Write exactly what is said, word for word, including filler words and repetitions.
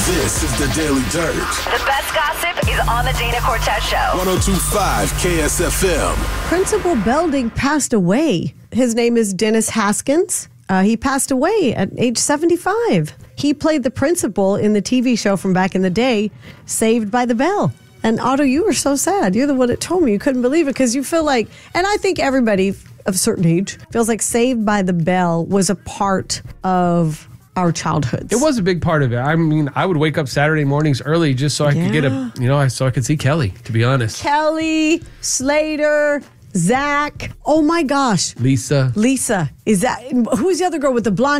This is the Daily Dirt. The best gossip is on the Dana Cortez Show. one oh two point five K S F M. Principal Belding passed away. His name is Dennis Haskins. Uh, he passed away at age seventy-five. He played the principal in the T V show from back in the day, Saved by the Bell. And Otto, you were so sad. You're the one that told me. You couldn't believe it because you feel like, and I think everybody of a certain age feels like Saved by the Bell was a part of our childhoods. It was a big part of it. I mean, I would wake up Saturday mornings early just so I Yeah. could get a, you know, so I could see Kelly, to be honest. Kelly, Slater, Zach. Oh my gosh. Lisa. Lisa. Is that, who's the other girl with the blonde